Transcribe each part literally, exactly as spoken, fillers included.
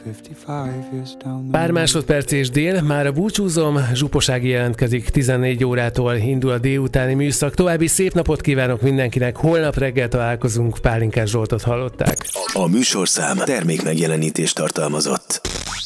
Pár másodperc és dél, már a búcsúzom, Zsuposági jelentkezik, tizennégy órától indul a délutáni műszak. További szép napot kívánok mindenkinek, holnap reggel találkozunk, Pálinkás Zsoltot hallották. A műsorszám termék megjelenítést tartalmazott.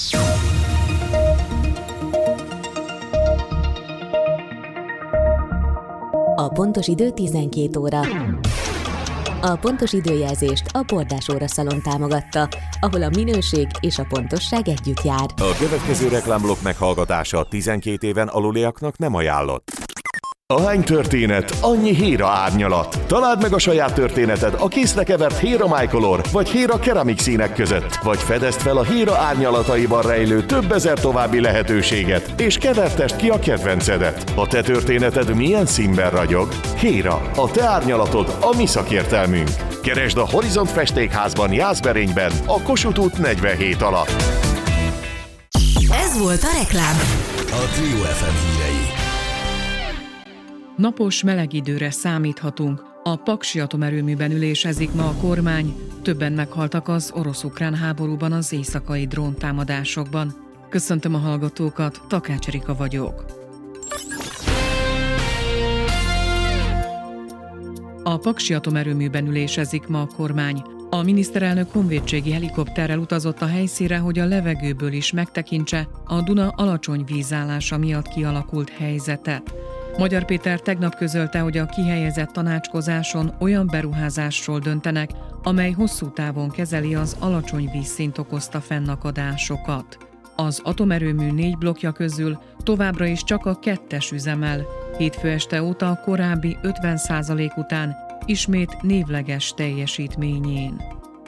A pontos idő tizenkét óra. A pontos időjelzést a Bordás óraszalon támogatta, ahol a minőség és a pontosság együtt jár. A következő reklámblokk meghallgatása tizenkét éven aluliaknak nem ajánlott. Ahány történet, annyi Héra árnyalat. Találd meg a saját történeted a készre kevert Héra Mycolor vagy Héra Keramik színek között, vagy fedezd fel a Héra árnyalataiban rejlő több ezer további lehetőséget, és kevertesd ki a kedvencedet. A te történeted milyen színben ragyog? Héra, a te árnyalatod, a mi szakértelmünk. Keresd a Horizont Festékházban, Jászberényben, a Kossuth út negyvenhét alatt. Ez volt a reklám. A Trio ef em hírei. Napos, meleg időre számíthatunk. A Paksi atomerőműben ülésezik ma a kormány. Többen meghaltak az orosz-ukrán háborúban az éjszakai dróntámadásokban. Köszöntöm a hallgatókat, Takács Erika vagyok. A Paksi atomerőműben ülésezik ma a kormány. A miniszterelnök honvédségi helikopterrel utazott a helyszínre, hogy a levegőből is megtekintse a Duna alacsony vízállása miatt kialakult helyzetet. Magyar Péter tegnap közölte, hogy a kihelyezett tanácskozáson olyan beruházásról döntenek, amely hosszú távon kezeli az alacsony vízszint okozta fennakadásokat. Az atomerőmű négy blokkja közül továbbra is csak a kettes üzemel. Hétfő este óta a korábbi ötven százalék után ismét névleges teljesítményén.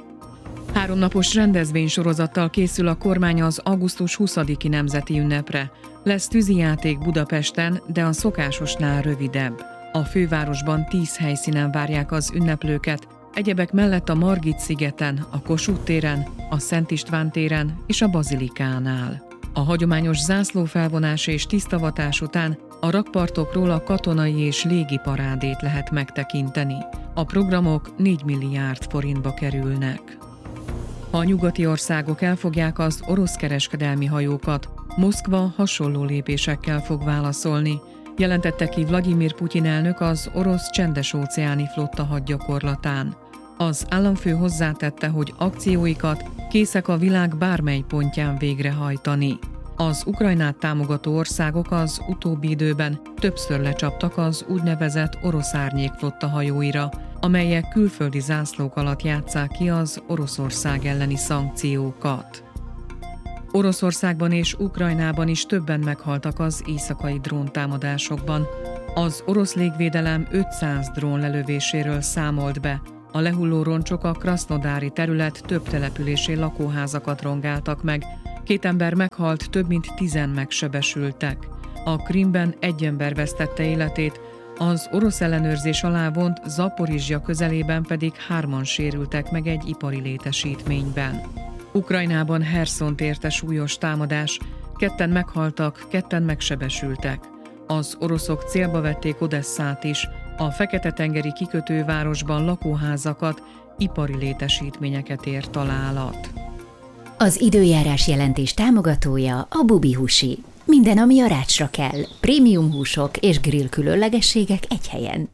Háromnapos rendezvénysorozattal készül a kormány az augusztus huszadiki nemzeti ünnepre. Lesz tűzijáték Budapesten, de a szokásosnál rövidebb. A fővárosban tíz helyszínen várják az ünneplőket, egyebek mellett a Margit-szigeten, a Kossuth téren, a Szent István téren és a Bazilikánál. A hagyományos zászlófelvonás és tisztavatás után a rakpartokról a katonai és légi parádét lehet megtekinteni. A programok négy milliárd forintba kerülnek. Ha a nyugati országok elfogják az orosz kereskedelmi hajókat, Moszkva hasonló lépésekkel fog válaszolni, jelentette ki Vladimir Putyin elnök az orosz csendes-óceáni flotta hadgyakorlatán. Az államfő hozzátette, hogy akcióikat készek a világ bármely pontján végrehajtani. Az Ukrajnát támogató országok az utóbbi időben többször lecsaptak az úgynevezett orosz árnyékflotta hajóira, amelyek külföldi zászlók alatt játsszák ki az Oroszország elleni szankciókat. Oroszországban és Ukrajnában is többen meghaltak az éjszakai dróntámadásokban. Az orosz légvédelem ötszáz drón lelövéséről számolt be. A lehulló roncsok a krasznodári terület több településén lakóházakat rongáltak meg. Két ember meghalt, több mint tizen megsebesültek. A Krimben egy ember vesztette életét, az orosz ellenőrzés alá vont Zaporizsja közelében pedig hárman sérültek meg egy ipari létesítményben. Ukrajnában Herszont érte súlyos támadás, ketten meghaltak, ketten megsebesültek. Az oroszok célba vették Odesszát is, a Fekete-tengeri kikötővárosban lakóházakat, ipari létesítményeket ért találat. Az időjárás jelentés támogatója a Bubi Husi. Minden, ami a rácsra kell. Prémium húsok és grill különlegességek egy helyen.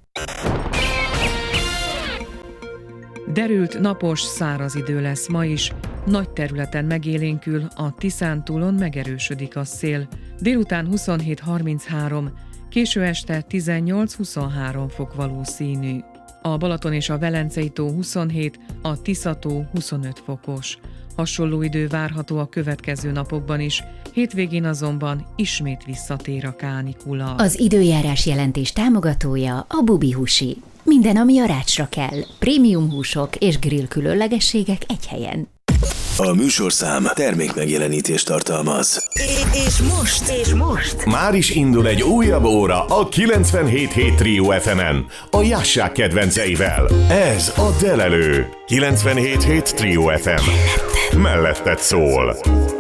Derült, napos, száraz idő lesz ma is. Nagy területen megélénkül, a Tiszántúlon megerősödik a szél. Délután huszonhét harminchárom, késő este tizennyolc-huszonhárom fok valószínű. A Balaton és a Velencei tó huszonhét, a Tisza-tó huszonöt fokos. Hasonló idő várható a következő napokban is, hétvégén azonban ismét visszatér a kánikula. Az időjárás jelentés támogatója a Bubi Husi. Minden, ami a rácsra kell. Prémium húsok és grill különlegességek egy helyen. A műsorszám termék megjelenítést tartalmaz. És most, és most. Már is indul egy újabb óra a kilencvenhét hét Trio ef emen, a Jászság kedvenceivel. Ez a Delelő. kilencvenhét hét Trio ef em. Melletted szól.